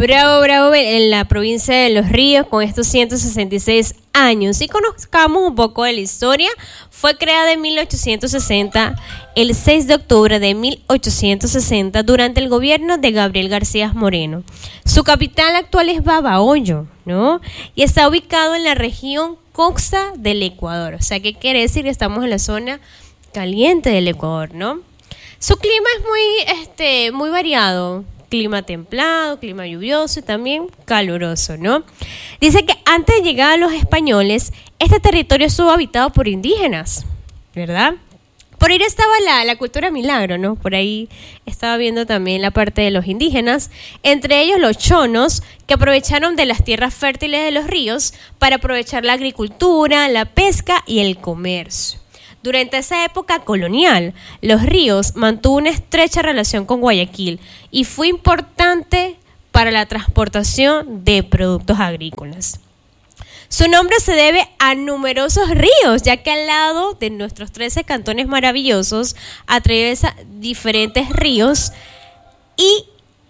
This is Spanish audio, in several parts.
Bravo, bravo, en la provincia de Los Ríos con estos 166 años. Y conozcamos un poco de la historia. Fue creada en 1860, el 6 de octubre de 1860, durante el gobierno de Gabriel García Moreno. Su capital actual es Babahoyo, ¿no? Y está ubicado en la región Coxa del Ecuador. O sea, ¿qué quiere decir? Que estamos en la zona caliente del Ecuador, ¿no? Su clima es muy variado. Clima templado, clima lluvioso y también caluroso, ¿no? Dice que antes de llegar a los españoles, este territorio estuvo habitado por indígenas, ¿verdad? Por ahí estaba la cultura milagro, ¿no? Por ahí estaba viendo también la parte de los indígenas, entre ellos los chonos, que aprovecharon de las tierras fértiles de los ríos para aprovechar la agricultura, la pesca y el comercio. Durante esa época colonial, Los Ríos mantuvo una estrecha relación con Guayaquil y fue importante para la transportación de productos agrícolas. Su nombre se debe a numerosos ríos, ya que al lado de nuestros 13 cantones maravillosos atraviesa diferentes ríos y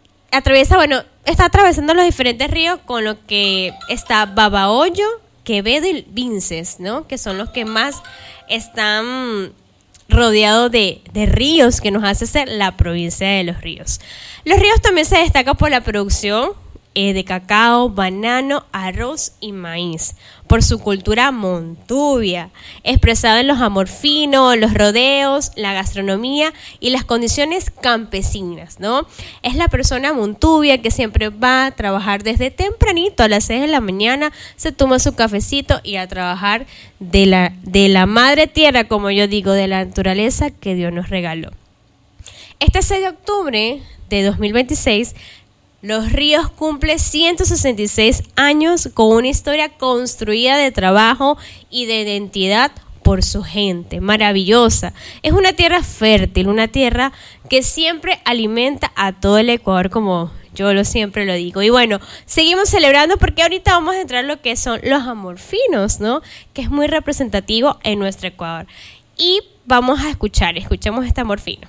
está atravesando los diferentes ríos, con lo que está Babahoyo, Quevedo y Vinces, ¿no? Que son los que más están rodeados de ríos, que nos hace ser la provincia de Los Ríos. Los Ríos también se destaca por la producción de cacao, banano, arroz y maíz, por su cultura montuvia, expresada en los amorfinos, los rodeos, la gastronomía y las condiciones campesinas, ¿no? Es la persona montuvia que siempre va a trabajar desde tempranito, a las 6 de la mañana, se toma su cafecito y a trabajar de la madre tierra, como yo digo, de la naturaleza que Dios nos regaló. Este 6 de octubre de 2026, Los Ríos cumple 166 años con una historia construida de trabajo y de identidad por su gente, maravillosa. Es una tierra fértil, una tierra que siempre alimenta a todo el Ecuador, como yo siempre lo digo. Y bueno, seguimos celebrando porque ahorita vamos a entrar en lo que son los amorfinos, ¿no? Que es muy representativo en nuestro Ecuador. Y vamos a escuchemos este amorfino.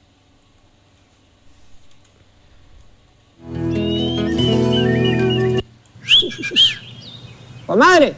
¡Comadre!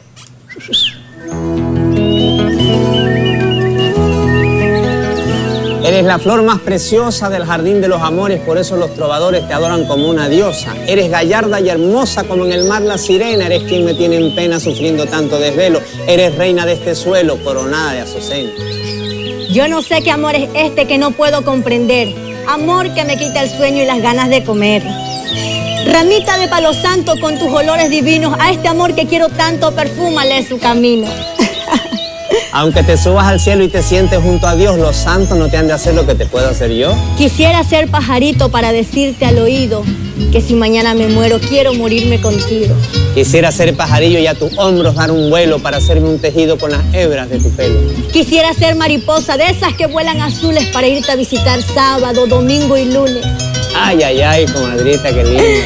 Eres la flor más preciosa del jardín de los amores, por eso los trovadores te adoran como una diosa. Eres gallarda y hermosa como en el mar la sirena, eres quien me tiene en pena sufriendo tanto desvelo. Eres reina de este suelo, coronada de azucena. Yo no sé qué amor es este que no puedo comprender, amor que me quita el sueño y las ganas de comer. Ramita de palo santo con tus olores divinos, a este amor que quiero tanto, perfúmale su camino. Aunque te subas al cielo y te sientes junto a Dios, los santos no te han de hacer lo que te puedo hacer yo. Quisiera ser pajarito para decirte al oído que si mañana me muero, quiero morirme contigo. Quisiera ser pajarillo y a tus hombros dar un vuelo para hacerme un tejido con las hebras de tu pelo. Quisiera ser mariposa de esas que vuelan azules para irte a visitar sábado, domingo y lunes. Ay, ay, ay, comadrita, qué linda.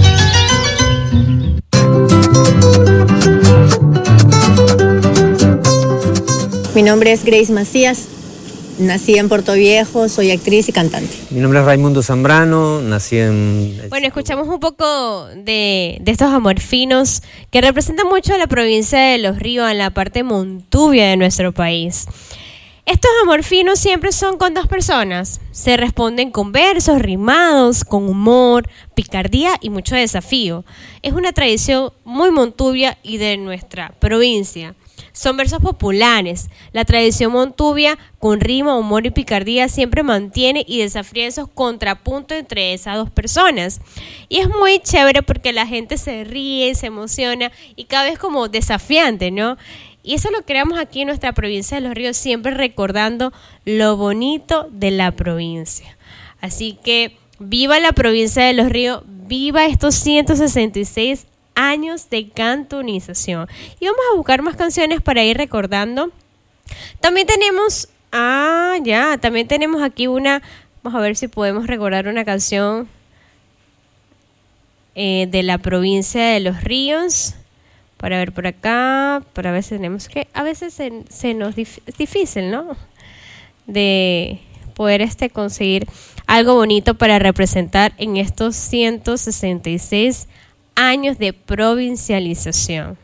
Mi nombre es Grace Macías, nací en Puerto Viejo, soy actriz y cantante. Mi nombre es Raimundo Zambrano, nací en... Bueno, escuchamos un poco de estos amorfinos que representan mucho a la provincia de Los Ríos, en la parte montuvia de nuestro país. Estos amorfinos siempre son con dos personas. Se responden con versos rimados, con humor, picardía y mucho desafío. Es una tradición muy montuvia y de nuestra provincia. Son versos populares. La tradición montuvia, con rima, humor y picardía, siempre mantiene y desafía esos contrapuntos entre esas dos personas. Y es muy chévere porque la gente se ríe, se emociona y cada vez como desafiante, ¿no? Y eso lo creamos aquí en nuestra provincia de Los Ríos, siempre recordando lo bonito de la provincia. Así que viva la provincia de Los Ríos, viva estos 166 años de cantonización. Y vamos a buscar más canciones para ir recordando. También tenemos, también tenemos aquí una, vamos a ver si podemos recordar una canción de la provincia de Los Ríos. Para ver por acá, pero a veces tenemos que, a veces se nos es difícil, ¿no? De poder conseguir algo bonito para representar en estos 166 años de provincialización.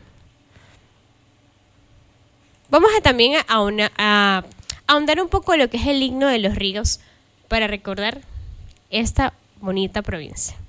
Vamos a también a ahondar un poco en lo que es el himno de los ríos para recordar esta bonita provincia.